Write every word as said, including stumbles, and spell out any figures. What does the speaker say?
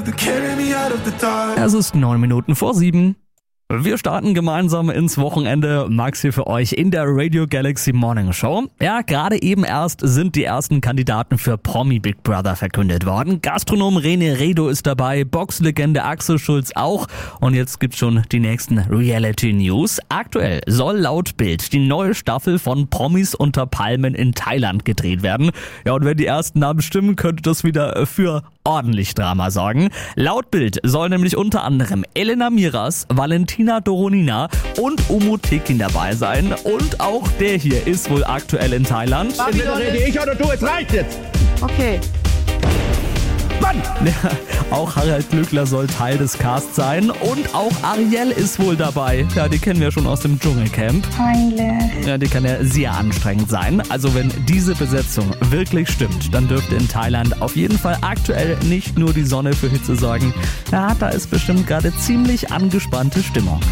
Es ist neun Minuten vor sieben. Wir starten gemeinsam ins Wochenende. Max hier für euch in der Radio Galaxy Morning Show. Ja, gerade eben erst sind die ersten Kandidaten für Promi Big Brother verkündet worden. Gastronom René Redo ist dabei, Boxlegende Axel Schulz auch. Und jetzt gibt's schon die nächsten Reality News. Aktuell soll laut Bild die neue Staffel von Promis unter Palmen in Thailand gedreht werden. Ja, und wenn die ersten Namen stimmen, könnte das wieder für ordentlich Drama sorgen. Laut Bild soll nämlich unter anderem Elena Miras, Valentina Doronina und Umut Tekin dabei sein. Und auch der hier ist wohl aktuell in Thailand. Entweder rede ich oder du, es reicht jetzt! Okay. Mann! Ja, auch Harald Glückler soll Teil des Casts sein und auch Ariel ist wohl dabei. Ja, die kennen wir schon aus dem Dschungelcamp. Peinlich. Ja, die kann ja sehr anstrengend sein. Also wenn diese Besetzung wirklich stimmt, dann dürfte in Thailand auf jeden Fall aktuell nicht nur die Sonne für Hitze sorgen. Ja, da ist bestimmt gerade ziemlich angespannte Stimmung.